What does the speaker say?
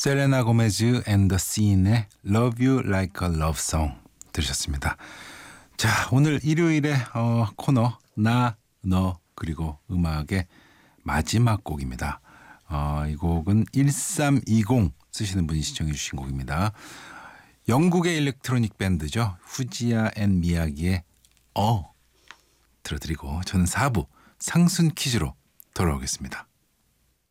셀레나 고메즈 앤 더 씬의 Love You Like a Love Song 들으셨습니다. 자, 오늘 일요일의 코너 나, 너 그리고 음악의 마지막 곡입니다. 이 곡은 1320 쓰시는 분이 시청해 주신 곡입니다. 영국의 일렉트로닉 밴드죠. 후지야 앤 미야기의 들어드리고 저는 4부 상순 퀴즈로 돌아오겠습니다.